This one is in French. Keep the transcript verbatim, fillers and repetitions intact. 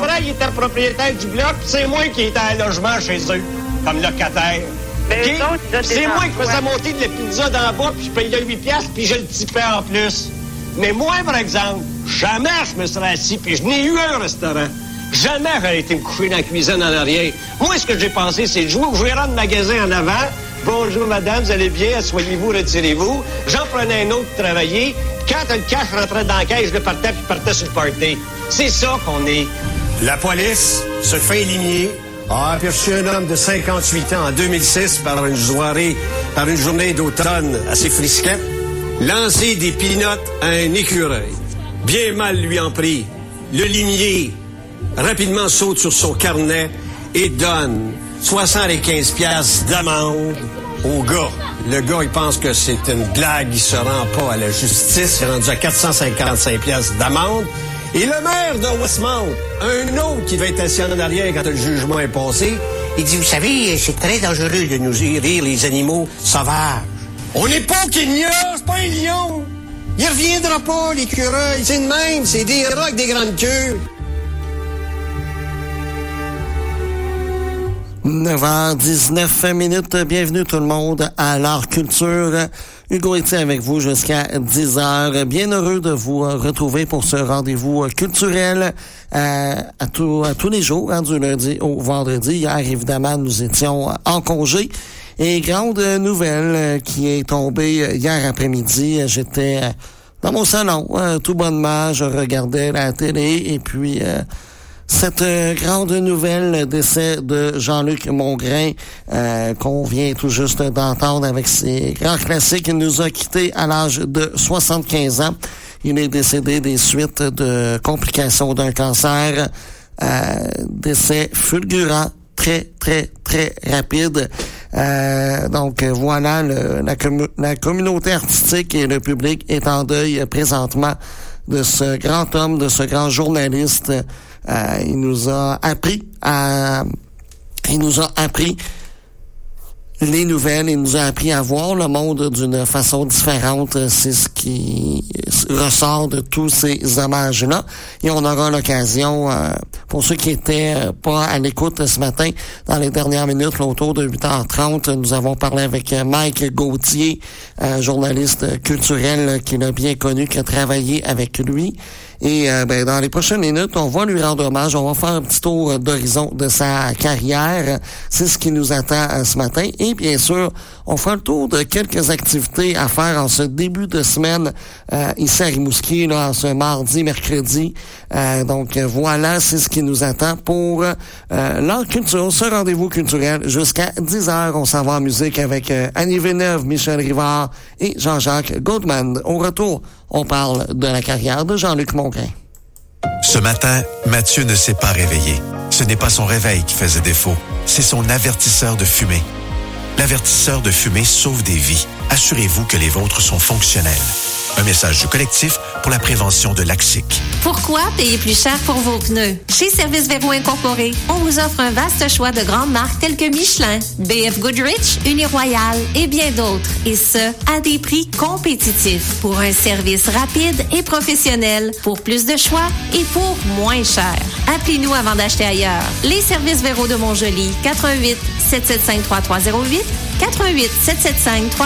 après, il était propriétaire du bloc, puis c'est moi qui étais à logement chez eux, comme locataire. Okay? C'est moi qui faisais monter de la pizza d'en bas, puis je payais huit piastres, puis je le tipais en plus. Mais moi, par exemple, jamais je me serais assis, puis je n'ai eu un restaurant. Jamais j'aurais été me coucher dans la cuisine en arrière. Moi, ce que j'ai pensé, c'est de jouer au gérant de magasin en avant. Bonjour, madame, vous allez bien? Asseyez-vous, retirez-vous. J'en prenais un autre pour travailler. Quand le cash rentrait dans la caisse, je le partais, puis je partais sur le party. C'est ça qu'on est. La police se fait éliminer. A aperçu un homme de cinquante-huit ans en deux mille six par une soirée, par une journée d'automne assez frisquette, lancer des pinottes à un écureuil. Bien mal lui en prie. Le limier rapidement saute sur son carnet et donne soixante-quinze piastres d'amende au gars. Le gars, il pense que c'est une blague, il se rend pas à la justice, il est rendu à quatre cent cinquante-cinq piastres d'amende. Et le maire de Westmount, un autre qui va être assis en arrière quand le jugement est passé, il dit, vous savez, c'est très dangereux de nous rire les animaux sauvages. On n'est pas au Kenya, c'est pas un lion. Il reviendra pas, l'écureuil, c'est de même, c'est des rats avec des grandes queues. neuf heures dix-neuf minutes. Bienvenue tout le monde à l'Art Culture. Hugo Etier avec vous jusqu'à dix heures. Bien heureux de vous retrouver pour ce rendez-vous culturel euh, à, tout, à tous les jours, hein, du lundi au vendredi. Hier, évidemment, nous étions en congé. Et grande nouvelle qui est tombée hier après-midi. J'étais dans mon salon, hein, tout bonnement. Je regardais la télé et puis... Euh, Cette euh, grande nouvelle, décès de Jean-Luc Mongrain, euh, qu'on vient tout juste d'entendre avec ses grands classiques, il nous a quittés à l'âge de soixante-quinze ans. Il est décédé des suites de complications d'un cancer. Euh, décès fulgurant, très, très, très rapide. Euh, donc voilà, le, la, commu- la communauté artistique et le public est en deuil présentement de ce grand homme, de ce grand journaliste. Euh, il nous a appris à, il nous a appris les nouvelles, il nous a appris à voir le monde d'une façon différente. C'est ce qui ressort de tous ces hommages-là. Et on aura l'occasion, euh, pour ceux qui étaient pas à l'écoute ce matin, dans les dernières minutes, là, autour de huit heures trente, nous avons parlé avec Mike Gauthier, euh, journaliste culturel qu'il a bien connu, qui a travaillé avec lui. Et euh, ben, dans les prochaines minutes, on va lui rendre hommage. On va faire un petit tour d'horizon de sa carrière. C'est ce qui nous attend euh, ce matin. Et bien sûr, on fera le tour de quelques activités à faire en ce début de semaine euh, ici à Rimouski, là, en ce mardi, mercredi. Euh, donc voilà, c'est ce qui nous attend pour euh, l'Art Culture, ce rendez-vous culturel jusqu'à dix heures. On s'en va en musique avec euh, Annie Villeneuve, Michel Rivard et Jean-Jacques Goldman. Au retour, on parle de la carrière de Jean-Luc Mongrain. Ce matin, Mathieu ne s'est pas réveillé. Ce n'est pas son réveil qui faisait défaut, c'est son avertisseur de fumée. L'avertisseur de fumée sauve des vies. Assurez-vous que les vôtres sont fonctionnels. Un message du collectif pour la prévention de l'A C I C. Pourquoi payer plus cher pour vos pneus? Chez Service Véro Incorporé, on vous offre un vaste choix de grandes marques telles que Michelin, B F Goodrich, Uniroyal et bien d'autres. Et ce, à des prix compétitifs. Pour un service rapide et professionnel, pour plus de choix et pour moins cher. Appelez-nous avant d'acheter ailleurs. Les Services Véro de Montjoly, quatre un huit, sept sept cinq, trois trois zéro huit, quatre un huit, sept sept cinq, trois